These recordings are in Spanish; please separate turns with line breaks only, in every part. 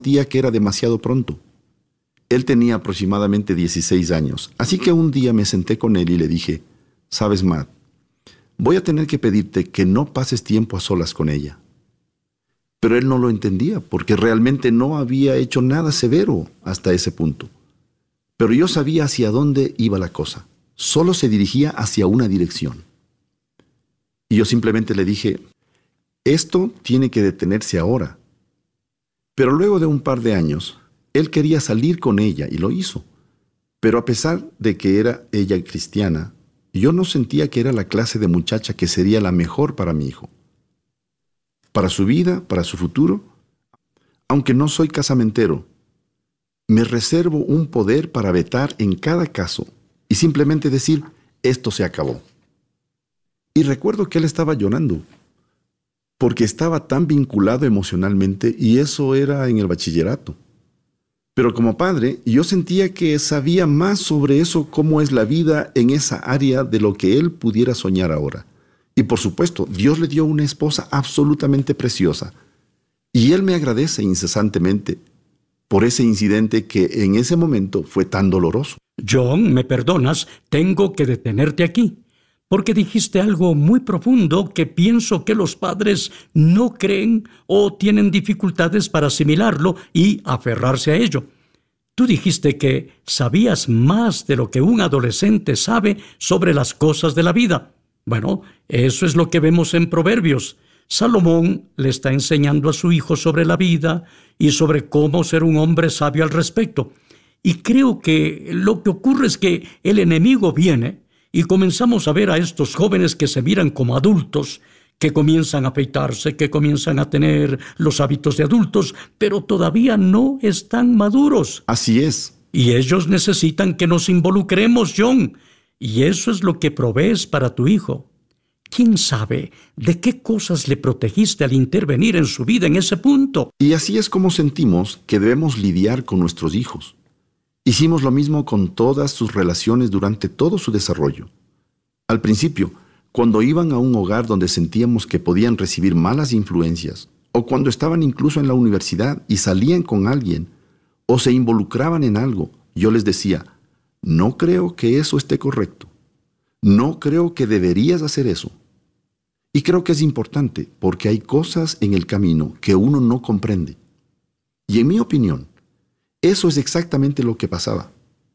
Sentía que era demasiado pronto. Él tenía aproximadamente 16 años, así que un día me senté con él y le dije, «¿Sabes, Matt? Voy a tener que pedirte que no pases tiempo a solas con ella». Pero él no lo entendía, porque realmente no había hecho nada severo hasta ese punto. Pero yo sabía hacia dónde iba la cosa. Solo se dirigía hacia una dirección. Y yo simplemente le dije, esto tiene que detenerse ahora. Pero luego de un par de años, él quería salir con ella y lo hizo. Pero a pesar de que era ella cristiana, yo no sentía que era la clase de muchacha que sería la mejor para mi hijo. Para su vida, para su futuro, aunque no soy casamentero, me reservo un poder para vetar en cada caso y simplemente decir, esto se acabó. Y recuerdo que él estaba llorando, porque estaba tan vinculado emocionalmente y eso era en el bachillerato. Pero como padre, yo sentía que sabía más sobre eso, cómo es la vida en esa área de lo que él pudiera soñar ahora. Y por supuesto, Dios le dio una esposa absolutamente preciosa. Y él me agradece incesantemente por ese incidente que en ese momento fue tan doloroso.
John, ¿me perdonas? Tengo que detenerte aquí, porque dijiste algo muy profundo que pienso que los padres no creen o tienen dificultades para asimilarlo y aferrarse a ello. Tú dijiste que sabías más de lo que un adolescente sabe sobre las cosas de la vida. Bueno, eso es lo que vemos en Proverbios. Salomón le está enseñando a su hijo sobre la vida y sobre cómo ser un hombre sabio al respecto. Y creo que lo que ocurre es que el enemigo viene y comenzamos a ver a estos jóvenes que se miran como adultos, que comienzan a afeitarse, que comienzan a tener los hábitos de adultos, pero todavía no están maduros.
Así es.
Y ellos necesitan que nos involucremos, John. Y eso es lo que provees para tu hijo. ¿Quién sabe de qué cosas le protegiste al intervenir en su vida en ese punto?
Y así es como sentimos que debemos lidiar con nuestros hijos. Hicimos lo mismo con todas sus relaciones durante todo su desarrollo. Al principio, cuando iban a un hogar donde sentíamos que podían recibir malas influencias, o cuando estaban incluso en la universidad y salían con alguien, o se involucraban en algo, yo les decía, no creo que eso esté correcto. No creo que deberías hacer eso. Y creo que es importante porque hay cosas en el camino que uno no comprende. Y en mi opinión, eso es exactamente lo que pasaba.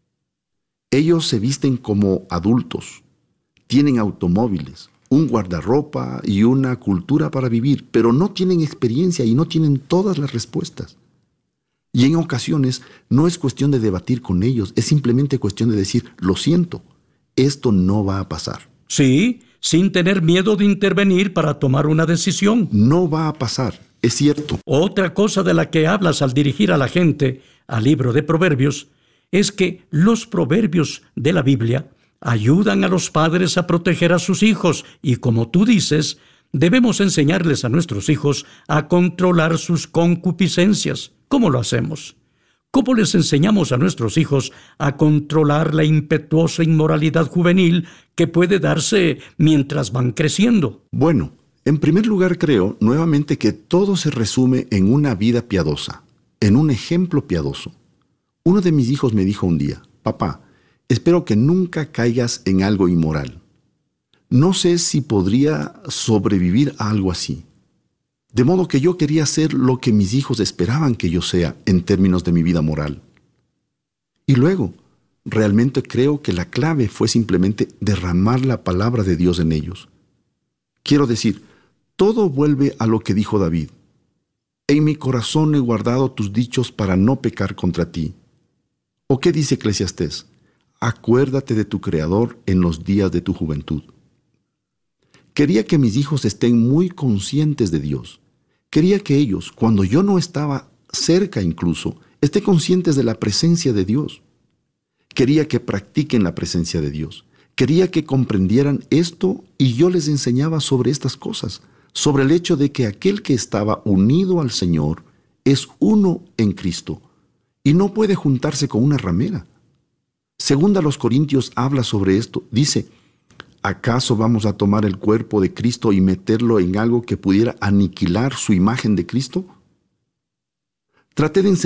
Ellos se visten como adultos, tienen automóviles, un guardarropa y una cultura para vivir, pero no tienen experiencia y no tienen todas las respuestas. Y en ocasiones no es cuestión de debatir con ellos, es simplemente cuestión de decir, lo siento, esto no va a pasar.
Sí, sin tener miedo de intervenir para tomar una decisión.
No va a pasar, es cierto.
Otra cosa de la que hablas al dirigir a la gente al libro de Proverbios es que los proverbios de la Biblia ayudan a los padres a proteger a sus hijos y, como tú dices, debemos enseñarles a nuestros hijos a controlar sus concupiscencias. ¿Cómo lo hacemos? ¿Cómo les enseñamos a nuestros hijos a controlar la impetuosa inmoralidad juvenil que puede darse mientras van creciendo?
Bueno, en primer lugar creo nuevamente que todo se resume en una vida piadosa, en un ejemplo piadoso. Uno de mis hijos me dijo un día, papá, espero que nunca caigas en algo inmoral. No sé si podría sobrevivir a algo así. De modo que yo quería ser lo que mis hijos esperaban que yo sea en términos de mi vida moral. Y luego, realmente creo que la clave fue simplemente derramar la palabra de Dios en ellos. Quiero decir, todo vuelve a lo que dijo David. En mi corazón he guardado tus dichos para no pecar contra ti. ¿O qué dice Eclesiastés? Acuérdate de tu Creador en los días de tu juventud. Quería que mis hijos estén muy conscientes de Dios. Quería que ellos, cuando yo no estaba cerca incluso, estén conscientes de la presencia de Dios. Quería que practiquen la presencia de Dios. Quería que comprendieran esto y yo les enseñaba sobre estas cosas, sobre el hecho de que aquel que estaba unido al Señor es uno en Cristo y no puede juntarse con una ramera. Segunda a los Corintios habla sobre esto. Dice, ¿acaso vamos a tomar el cuerpo de Cristo y meterlo en algo que pudiera aniquilar su imagen de Cristo? Traté de